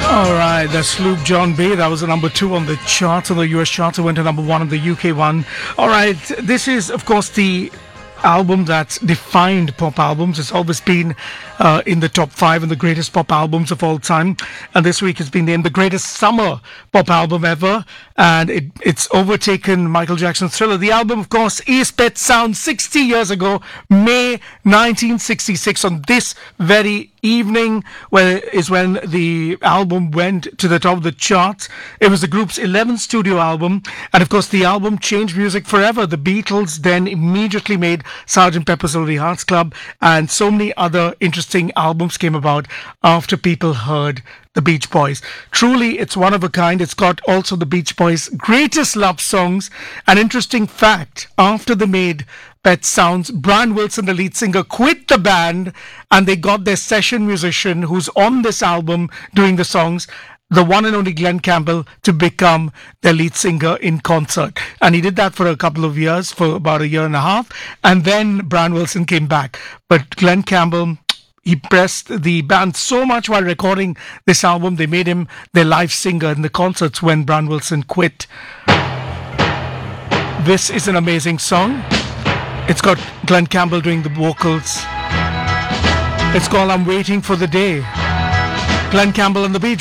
All right, that's Luke John B. That was a number 2 on the charts, on the US charts. It went to number 1 on the UK one. All right, this is, of course, the album that's defined pop albums. It's always been in the top 5 and the greatest pop albums of all time. And this week it's been named the greatest summer pop album ever. And it's overtaken Michael Jackson's Thriller. The album, of course, is Pet Sound 60 years ago, May 1966. On this very evening when the album went to the top of the charts. It was the group's 11th studio album, and of course the album changed music forever. The Beatles then immediately made Sgt. Pepper's Lonely Hearts Club, and so many other interesting albums came about after people heard the Beach Boys. Truly, it's one of a kind. It's got also the Beach Boys' greatest love songs. An interesting fact, after they made Pet Sounds, Brian Wilson, the lead singer, quit the band, and they got their session musician who's on this album doing the songs, the one and only Glenn Campbell, to become their lead singer in concert. And he did that for a couple of years, for about a year and a half, and then Brian Wilson came back. But Glenn Campbell, he pressed the band so much while recording this album, they made him their live singer in the concerts when Brian Wilson quit. This is an amazing song. It's got Glenn Campbell doing the vocals. It's called I'm Waiting for the Day. Glenn Campbell and the Beach